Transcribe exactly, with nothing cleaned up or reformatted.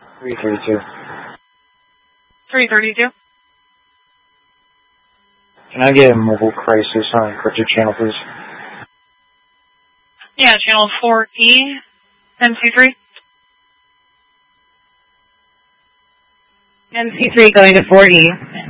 three thirty-two. three thirty-two. Can I get a mobile crisis on encrypted channel, please? Yeah, channel four E, N C three. N C three going to four E.